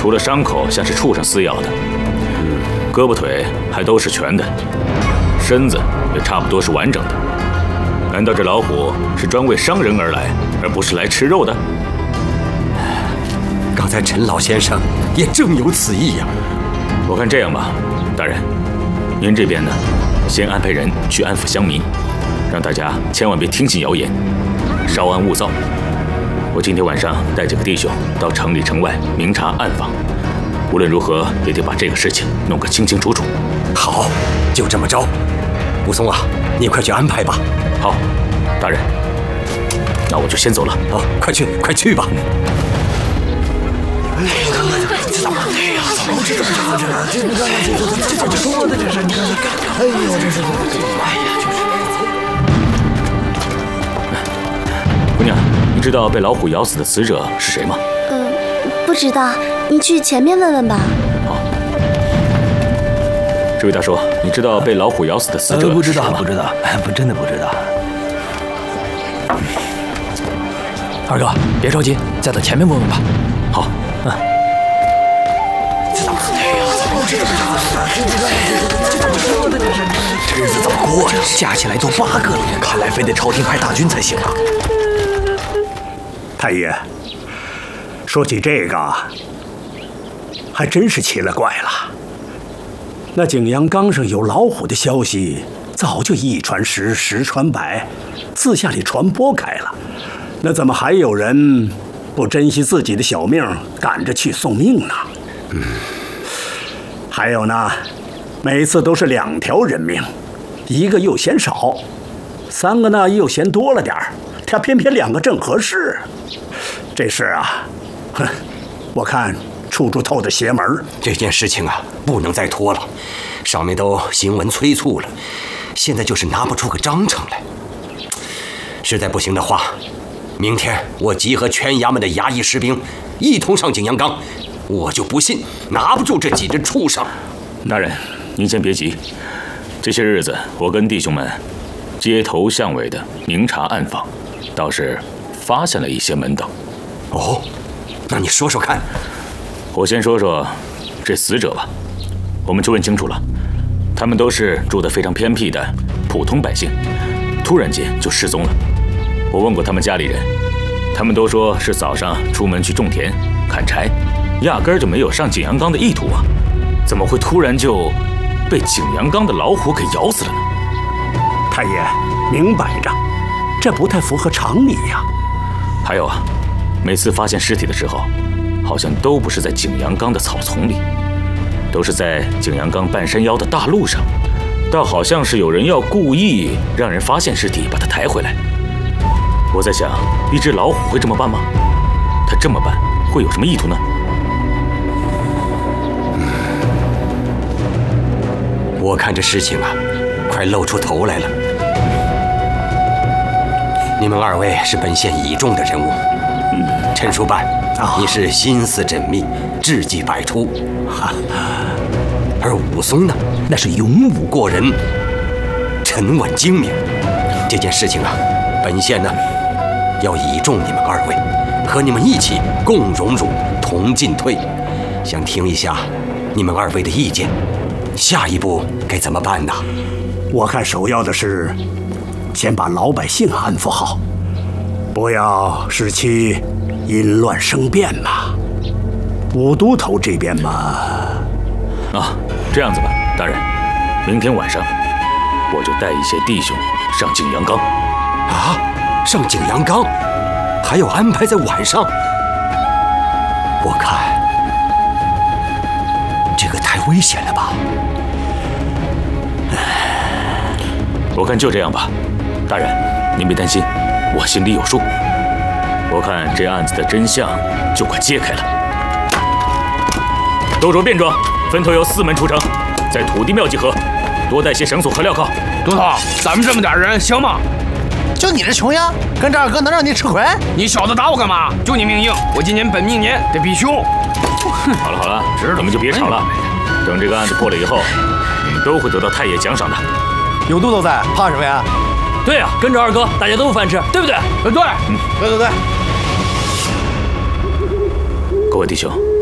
除了伤口像是畜生撕咬的，胳膊腿还都是全的，身子也差不多是完整的。难道这老虎是专为伤人而来，而不是来吃肉的？ 刚才陈老先生也正有此意呀。 我看这样吧，大人，您这边呢，先安排人去安抚乡民，让大家千万别听信谣言，稍安勿躁。我今天晚上带几个弟兄到城里城外明察暗访，无论如何也得把这个事情弄个清清楚楚。 好，就这么着。武松啊，你快去安排吧。 好，大人，那我就先走了。 啊，快去，快去吧。哎呀，这怎么？哎呀，怎么这说的这是？你看，哎呦，这是，哎呀，就是。 姑娘，你知道被老虎咬死的死者是谁吗？ 不知道，你去前面问问吧。 好。这位大叔，你知道被老虎咬死的死者不知道， 是谁吗？ 不知道，真的不知道。二哥，别着急，再到前面问问吧。 好。 这日子怎么过呀？加起来都8个了，看来非得朝廷派大军才行啊！ 太爷，说起这个，还真是奇了怪了。那景阳冈上有老虎的消息，早就一传十，十传百，自下里传播开了。那怎么还有人不珍惜自己的小命，赶着去送命呢？还有呢，每次都是2条人命，一个又嫌少，3个呢又嫌多了点儿，他偏偏2个正合适。这事啊，哼，我看处处透着邪门。 这件事情啊，不能再拖了，上面都行文催促了，现在就是拿不出个章程来。实在不行的话，明天我集合全衙门的衙役士兵，一同上景阳冈。我就不信拿不住这几只畜生。 大人，您先别急，这些日子我跟弟兄们街头巷尾的明察暗访，倒是发现了一些门道。 哦，那你说说看。 我先说说这死者吧。我们就问清楚了，他们都是住得非常偏僻的普通百姓，突然间就失踪了。我问过他们家里人，他们都说是早上出门去种田砍柴，压根儿就没有上景阳冈的意图啊！怎么会突然就被景阳冈的老虎给咬死了呢？ 太爷，明摆着，这不太符合常理呀。 还有啊，每次发现尸体的时候，好像都不是在景阳冈的草丛里，都是在景阳冈半山腰的大路上，倒好像是有人要故意让人发现尸体，把它抬回来。我在想，一只老虎会这么办吗？它这么办会有什么意图呢？ 我看这事情啊，快露出头来了。你们2位是本县倚重的人物，陈叔办，你是心思缜密，智计百出，而武松呢，那是勇武过人，沉稳精明。这件事情啊，本县呢要倚重你们2位，和你们一起共荣辱，同进退。想听一下你们2位的意见。下一步该怎么办呢？ 我看首要的是先把老百姓安抚好，不要使其因乱生变嘛。武都头这边嘛， 这样子吧，大人，明天晚上我就带一些弟兄上景阳冈。 啊，上景阳冈，还要安排在晚上？我看这个太危险了吧。 我看就这样吧，大人，您别担心，我心里有数。我看这案子的真相就快揭开了。都着便装，分头由4门出城，在土地庙集合，多带些绳索和镣铐。 都头，咱们这么点人行吗？ 就你这穷样，跟这2哥能让你吃亏？ 你小子打我干嘛？就你命硬，我今年本命年得比凶。 好了，你们就别吵了。等这个案子破了以后，你们都会得到太爷奖赏的。 有都头在，怕什么呀？ 对啊，跟着2哥，大家都有饭吃，对不对？ 对， 对。 各位弟兄，